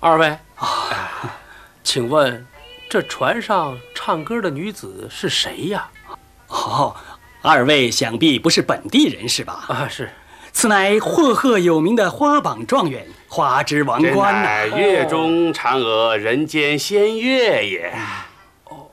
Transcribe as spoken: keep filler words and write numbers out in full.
二位啊，请问这船上唱歌的女子是谁呀？ 哦，二位想必不是本地人是吧？ 啊，是。 此乃赫赫有名的花榜状元，花枝王冠呐、 真乃月中嫦娥，人间仙乐也。